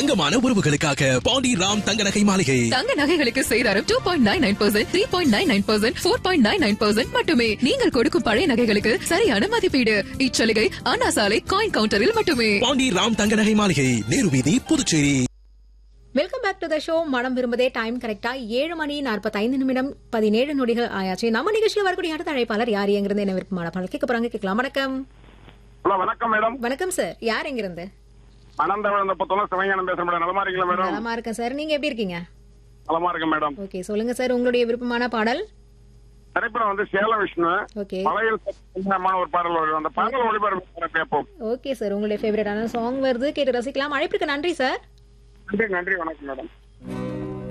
தங்கமான உறவுகளுக்காக பாண்டி ராம் தங்க நகை மாளிகை. தங்க நகைகளுக்கு சேதாரம் 2.99%, 3.99%, 4.99% மட்டுமே. நீங்கள் கொடுக்கும் பழைய நகைகளுக்கு சரியான மதிப்பீடு. இச்சலுகை அண்ணா சாலை காயின் கவுண்டரில் மட்டுமே. பாண்டி ராம் தங்க நகை மாளிகை, நேரு வீதி, Puducherry. Welcome back to the show. மனம் விரும்பதே. டைம் கரெக்டா 7:45 ஆயாச்சு. நம்ம நிகழ்ச்சியில் வரக்கூடிய அடுத்த அழைப்பாளர் யார் எங்கிருந்து என்ன விருப்பமான பாடல் கேட்க போறாங்க? கேட்கலாம். வணக்கம். ஹலோ, வணக்கம் மேடம். வணக்கம் சார். யார் எங்கிருந்து? அனந்தவளந்த புத்தகம் சிவஞானம் பேசுறேன் மேடம். நலமா இருக்கீங்களா மேடம்? நலமா இருக்கேன் சார். நீங்க எப்படி இருக்கீங்க? நலமா இருக்கேன் மேடம். ஓகே, சொல்லுங்க சார் உங்களுடைய விருப்பமான பாடல். திரைப்படம் வந்து சேல விஷ்ணு. ஓகே, மலையில் சத்தமான ஒரு பாடல் வரும். அந்த பாடல் ஒளிபரப்பு கேட்போம். ஓகே சார், உங்களுடைய ஃபேவரட்டான சாங் வருது, கேட்டு ரசிக்கலாம். அழைப்புக்கு நன்றி சார். நன்றி, வணக்கம் மேடம்.